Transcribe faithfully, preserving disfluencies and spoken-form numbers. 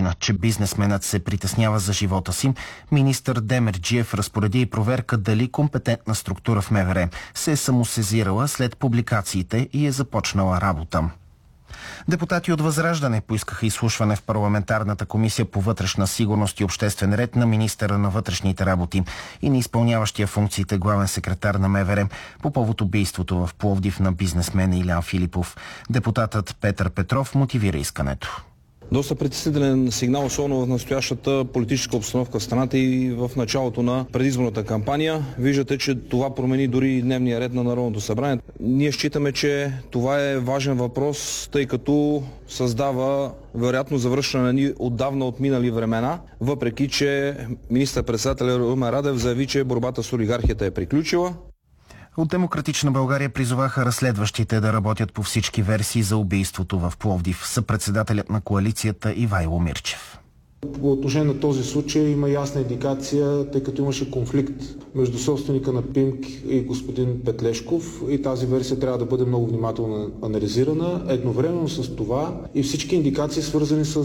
причина, че бизнесменът се притеснява за живота си, министър Демерджиев разпореди и проверка дали компетентна структура в МВР се е самосезирала след публикациите и е започнала работа. Депутати от Възраждане поискаха изслушване в парламентарната комисия по вътрешна сигурност и обществен ред на министъра на вътрешните работи и на изпълняващия функциите главен секретар на МВР по повод убийството в Пловдив на бизнесмена Илян Филипов. Депутатът Петър Петров мотивира искането. Доста притеснителен сигнал, особено в настоящата политическа обстановка в страната и в началото на предизборната кампания. Виждате, че това промени дори дневния ред на Народното събрание. Ние считаме, че това е важен въпрос, тъй като създава вероятно завръщане ни отдавна отминали времена, въпреки че министър-председателят Румен Радев заяви, че борбата с олигархията е приключила. От Демократична България призоваха разследващите да работят по всички версии за убийството в Пловдив. Съпредседателят на коалицията Ивайло Мирчев. По отношение на този случай има ясна индикация, тъй като имаше конфликт между собственика на ПИМК и господин Петлешков и тази версия трябва да бъде много внимателно анализирана. Едновременно с това и всички индикации, свързани с